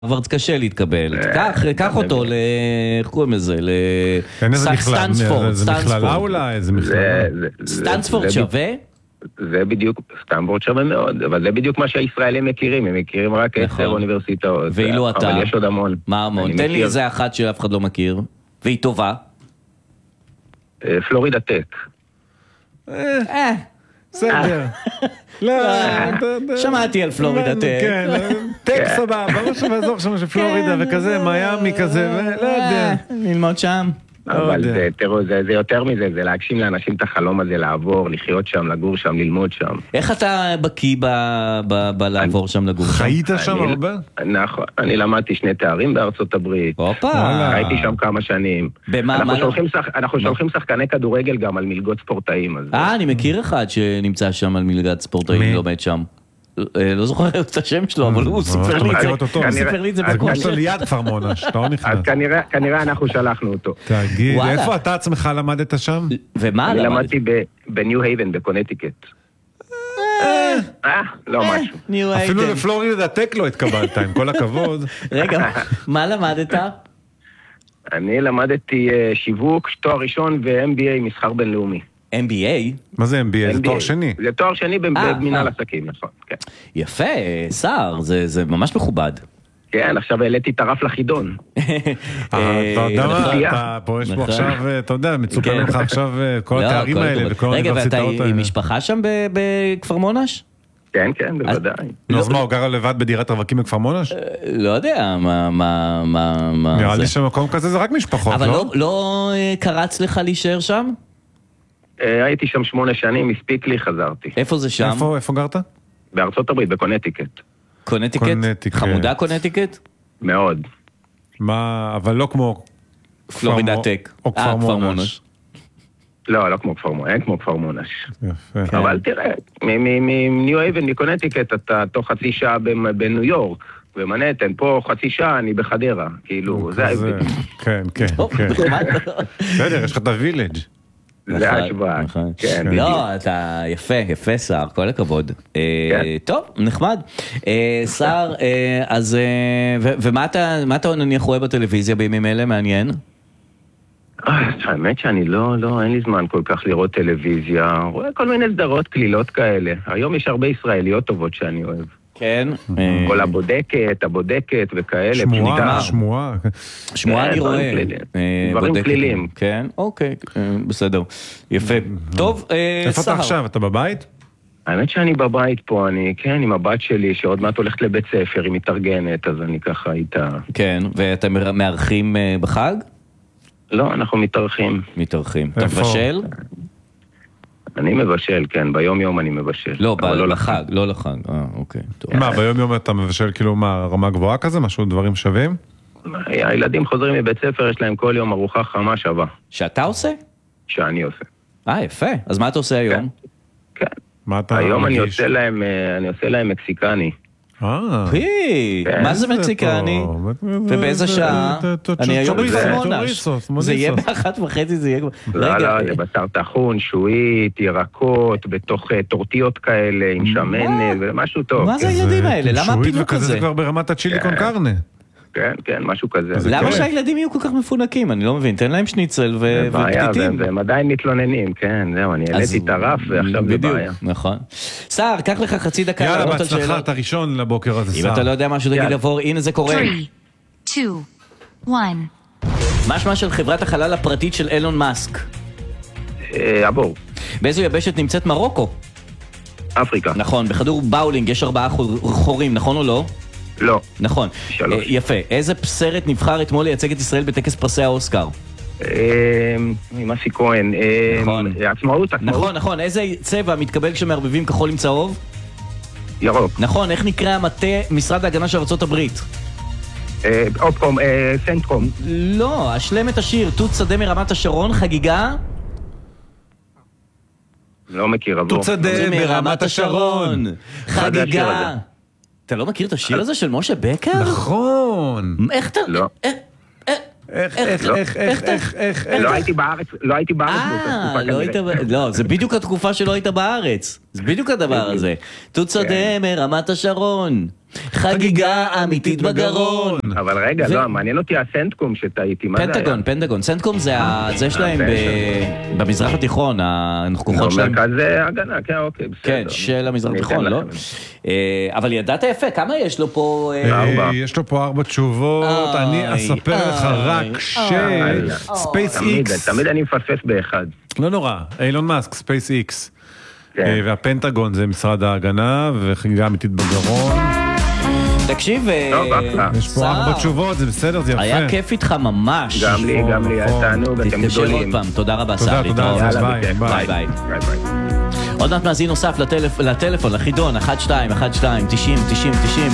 כבר קשה להתקבל. קח אותו איך קוראים לזה? סטנספורד. זה מכללה אולי, איזה מכללה. סטנספורד שווה? זה בדיוק, סטנספורד שווה מאוד, אבל זה בדיוק מה שהישראלים מכירים, הם מכירים רק 10 אוניברסיטאות. ואילו אתה? אבל יש עוד המון. מה המון? תן לי איזה אחת שאף אחד לא מכיר, והיא טובה. פלורידה טק. בסדר. לא, שמעתי על פלורידה טק. כן, טק סבבה, משהו באזור שם של פלורידה וכזה, מיאמי כזה, לא יודע. ללמוד שם. אבל תראו, זה יותר מזה, זה להגשים לאנשים את החלום הזה, לעבור, לחיות שם, לגור שם, ללמוד שם. איך אתה בקיא בלעבור שם, לגור שם? חיית שם הרבה? נכון, אני למדתי 2 תארים בארצות הברית. הייתי שם כמה שנים. אנחנו שולחים שחקני כדורגל גם על מלגות ספורטאים. אני מכיר אחד שנמצא שם על מלגת ספורטאים, לומד שם. לא זוכר את השם שלו, אבל הוא סיפר לי את זה כמו שאתה ליד כפר מונש, אתה לא נכנס. אז כנראה אנחנו שלחנו אותו. תגיד, איפה אתה עצמך למדת שם? ומה? אני למדתי בניו הייבן, בקונטיקט. לא משהו. אפילו לפלורידה טק לא התקבלת, עם כל הכבוד. רגע, מה למדת? אני למדתי שיווק, תואר ראשון ו-MBA, מסחר בינלאומי. MBA? מה זה MBA? זה תואר שני. זה תואר שני במנהל עסקים, נכון. יפה, שר, זה ממש מכובד. כן, עכשיו העליתי את הרף לחידון. אתה יודע מה, פה יש פה עכשיו, אתה יודע, מצופה לך עכשיו כל התארים האלה וכל האוניברסיטאות האלה. רגע, ואתה עם משפחה שם בכפר מונש? כן, כן, בוודאי. אז מה, הוא גר לבד בדירת רווקים בכפר מונש? לא יודע, מה... נראה לי שמקום כזה זה רק משפחות, לא? אבל לא קרץ לך להישאר שם? הייתי שם 8 שנים, הספיק לי, חזרתי. איפה זה שם? איפה גרת? בארצות הברית, בקונטיקט. קונטיקט? חמודה קונטיקט? מאוד. מה, אבל לא כמו... פלורידה טק. או כפר מונש. לא כמו כפר מונש, אין כמו כפר מונש. אבל תראה, מניו הייבן, מקונטיקט, אתה תוך חצי שעה בניו יורק, במנהטן, פה חצי שעה אני בחדרה, כאילו, זה ההבדל. כן. בסדר, יש לך את הווילג'. זה השוואה, כן. לא, אתה יפה שר, כל הכבוד. טוב, נחמד. שר, אז, ומה אתה נניח רואה בטלוויזיה בימים אלה, מעניין? האמת שאני אין לי זמן כל כך לראות טלוויזיה, רואה כל מיני סדרות כלילות כאלה. היום יש הרבה ישראליות טובות שאני אוהב. כן. כל הבודקת וכאלה. שמועה אני רואה. דברים כלילים. כן, אוקיי, בסדר. יפה. טוב, איפה אתה עכשיו? אתה בבית? האמת שאני בבית פה, אני כן, עם הבת שלי, שעוד מעט הולכת לבית ספר, היא מתארגנת, אז אני ככה איתה. כן, ואתם מארחים בחג? לא, אנחנו מתארחים. אתה מבשל? אני מבשל, כן, ביום יום אני מבשל. לא לחג, לא לחג, אוקיי. מה, ביום יום אתה מבשל כאילו מה, רמה גבוהה כזה, משהו, דברים שווים? הילדים חוזרים מבית ספר, יש להם כל יום ארוחה חמה שווה. שאתה עושה? שאני עושה. יפה, אז מה אתה עושה היום? כן. היום אני עושה להם מקסיקני. מה זה מקסיקני? ובאיזה שעה? אני היום בכפר מונש. זה יהיה ב13:30, זה יהיה... לא, זה בשר טחון, שועית, ירקות, בתוך טורטיות כאלה, עם שמן, ומשהו טוב. מה זה הילדים האלה? למה הפינוק שועית וכזה הזה? זה כבר ברמת הצ'ילי קון קרנה. כן, משהו כזה. למה שהילדים יהיו כל כך מפונקים? אני לא מבין, תן להם שניצל ופתיתים. והם עדיין מתלוננים, כן, זהו, אני העליתי את הרף ועכשיו זה בעיה. נכון. שר, קח לך חצי דקה. יאללה, בהצלחה, אתה ראשון לבוקר הזה, שר. אם אתה לא יודע משהו, תגיד עבור, הנה זה קורה. 3, 2, 1. מה שמה של חברת החלל הפרטית של אילון מאסק? עבור. באיזו יבשת נמצאת מרוקו? אפריקה. נכון, בכדור באולינג יש 4 חורים, נכון או לא? לא. נכון. 3. יפה. איזה סרט נבחר אתמול לייצג את ישראל בטקס פרסי האוסקר? מסי כהן. עצמאות. נכון. איזה צבע מתקבל כשמערבבים כחול עם צהוב? ירוק. נכון. איך נקרא המטה משרד ההגנה של ארצות הברית? אופקום, סנטקום. לא, אשלם את השיר תות שדה מרמת השרון, חגיגה? לא מכיר, עבור. תות שדה מרמת השרון, חגיגה. אתה לא מכיר את השיר הזה של משה בקר? נכון. איך אתה... לא. איך? לא הייתי בארץ. לא, זה בדיוק התקופה שלא היית בארץ. זה בדיוק הדבר הזה. תות שדה מרמת השרון. חגיגה אמיתית בגרון. אבל רגע, לא, מעניין אותי הסנטקום שטעיתי, מה זה היה? פנטגון. סנטקום זה שלהם במזרח התיכון, הכוחות שלהם. מרכז הגנה, כן, אוקיי, בסדר. כן, של המזרח התיכון, לא? אבל ידעת יפה, כמה יש לו פה? 4. יש לו פה 4 תשובות, אני אספר לך רק ספייס איקס. תמיד אני מפספס באחד. לא נורא, אילון מאסק, ספייס איקס. והפנטגון זה משרד ההגנה, וחגיגה אמיתית בגרון. תקשיב, יש פה 4 תשובות, זה בסדר, זה יפה. היה כיף איתך ממש. גם לי, היה תענוג, אתם תתקשר עוד גדולים. פעם, תודה רבה, שר. תודה, ביי. ביי. עוד מעט מאזין נוסף לטלפון, לחידון, 12, 90, 90, 90.